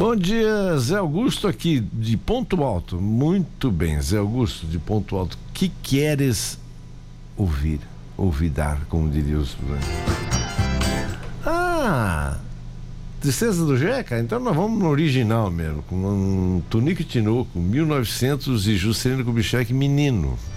Bom dia, Zé Augusto aqui de Ponto Alto. Muito bem, Zé Augusto de Ponto Alto. Que queres ouvir? Olvidar, como diria os... Tristeza do Jeca? Então nós vamos no original mesmo, com um Tunico e Tinoco, 1900 e Juscelino Kubitschek, Menino.